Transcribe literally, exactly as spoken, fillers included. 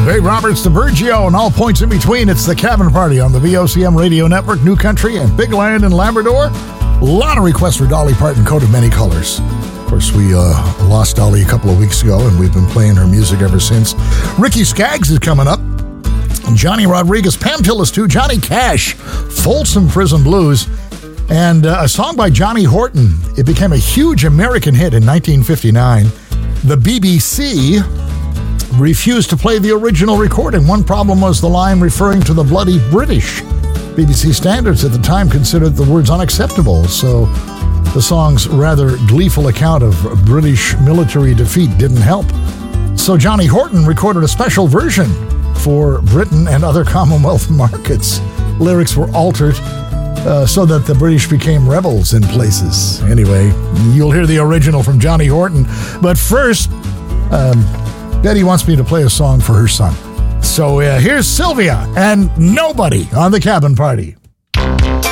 Bay Roberts to Virgio and all points in between. It's the Cabin Party on the V O C M Radio Network, New Country, and Big Land in Labrador. A lot of requests for Dolly Parton, Coat of Many Colors. Of course, we uh, lost Dolly a couple of weeks ago, and we've been playing her music ever since. Ricky Skaggs is coming up. Johnny Rodriguez, Pam Tillis too, Johnny Cash, Folsom Prison Blues, and uh, a song by Johnny Horton. It became a huge American hit in nineteen fifty-nine. The B B C refused to play the original recording. One problem was the line referring to the bloody British. B B C standards at the time considered the words unacceptable, so the song's rather gleeful account of British military defeat didn't help. So Johnny Horton recorded a special version for Britain and other Commonwealth markets. Lyrics were altered uh, so that the British became rebels in places. Anyway, you'll hear the original from Johnny Horton. But first, um, Betty wants me to play a song for her son. So uh, here's Sylvia and Nobody on the Cabin Party.